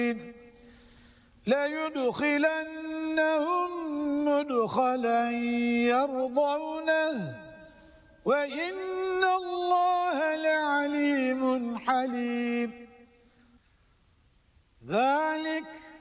ليدخلنهم مدخلا يرضونه وإن الله لعليم حليم. ذلك